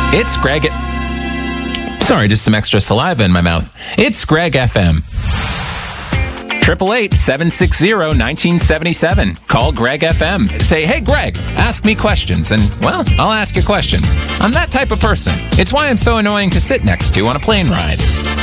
It's Greg. Sorry, just some extra saliva in my mouth. It's Greg FM. 888-760-1977. Call Greg FM. Say, hey, Greg, ask me questions. And, well, I'll ask you questions. I'm that type of person. It's why I'm so annoying to sit next to on a plane ride.